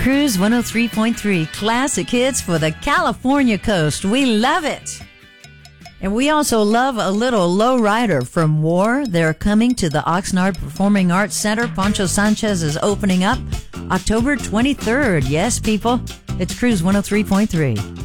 Cruise 103.3, classic hits for the California coast. We love it. And we also love a little lowrider from War. They're coming to the Oxnard Performing Arts Center. Poncho Sanchez is opening up October 23rd. Yes, people, it's Cruise 103.3.